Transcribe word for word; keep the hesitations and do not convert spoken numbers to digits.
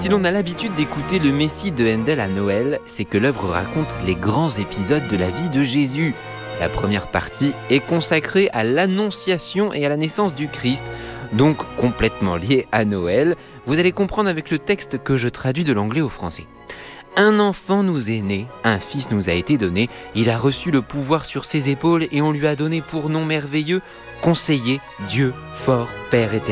Si l'on a l'habitude d'écouter le Messie de Handel à Noël, c'est que l'œuvre raconte les grands épisodes de la vie de Jésus. La première partie est consacrée à l'Annonciation et à la naissance du Christ, donc complètement liée à Noël. Vous allez comprendre avec le texte que je traduis de l'anglais au français. Un enfant nous est né, un fils nous a été donné, il a reçu le pouvoir sur ses épaules et on lui a donné pour nom merveilleux, conseiller, Dieu, fort, Père éternel.